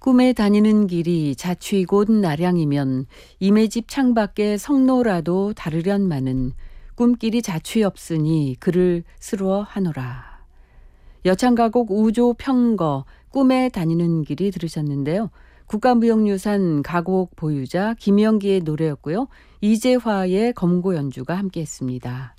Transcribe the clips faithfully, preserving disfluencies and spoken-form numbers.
꿈에 다니는 길이 자취 곧 나량이면 임의 집 창밖에 성노라도 다르련마는 꿈길이 자취 없으니 그를 스루어 하노라. 여창가곡 우조 평거 꿈에 다니는 길이 들으셨는데요. 국가무형유산 가곡 보유자 김영기의 노래였고요. 이재화의 검고 연주가 함께했습니다.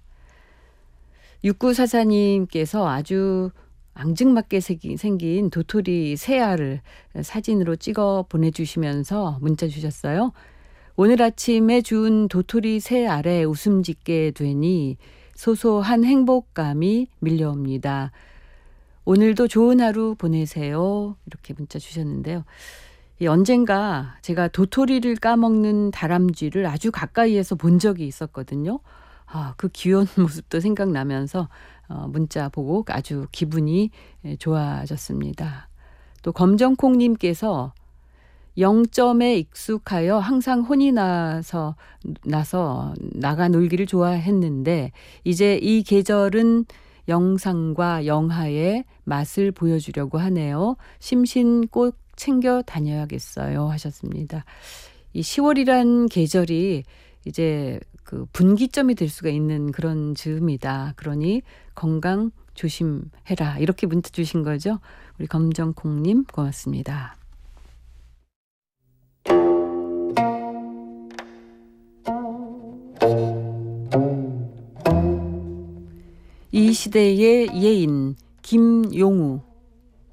육구사사님께서 아주 앙증맞게 생긴 도토리 새알을 사진으로 찍어 보내주시면서 문자 주셨어요. 오늘 아침에 준 도토리 새알에 웃음 짓게 되니 소소한 행복감이 밀려옵니다. 오늘도 좋은 하루 보내세요. 이렇게 문자 주셨는데요. 언젠가 제가 도토리를 까먹는 다람쥐를 아주 가까이에서 본 적이 있었거든요. 아, 그 귀여운 모습도 생각나면서 어, 문자 보고 아주 기분이 좋아졌습니다. 또 검정콩님께서 영점에 익숙하여 항상 혼이 나서 나서 나가 놀기를 좋아했는데 이제 이 계절은 영상과 영하의 맛을 보여주려고 하네요. 심신 꼭 챙겨 다녀야겠어요 하셨습니다. 이 시월이란 계절이 이제 그 분기점이 될 수가 있는 그런 즈음이다. 그러니 건강 조심해라. 이렇게 문자 주신 거죠. 우리 검정콩님 고맙습니다. 이 시대의 예인 김용우.